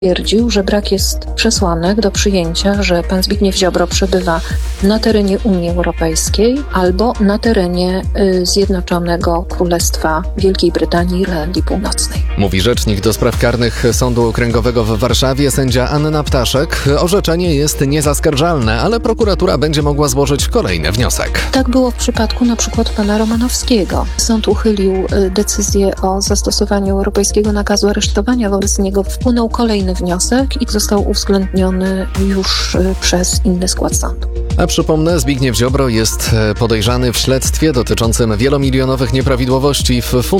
Twierdził, że brak jest przesłanek do przyjęcia, że pan Zbigniew Ziobro przebywa na terenie Unii Europejskiej albo na terenie Zjednoczonego Królestwa Wielkiej Brytanii i Irlandii Północnej. Mówi rzecznik do spraw karnych Sądu Okręgowego w Warszawie, sędzia Anna Ptaszek. Orzeczenie jest niezaskarżalne, ale prokuratura będzie mogła złożyć kolejny wniosek. Tak było w przypadku na przykład pana Romanowskiego. Sąd uchylił decyzję o zastosowaniu europejskiego nakazu aresztowania. Wobec niego wpłynął kolejny wniosek i został uwzględniony już przez inny skład sądu. A przypomnę, Zbigniew Ziobro jest podejrzany w śledztwie dotyczącym wielomilionowych nieprawidłowości w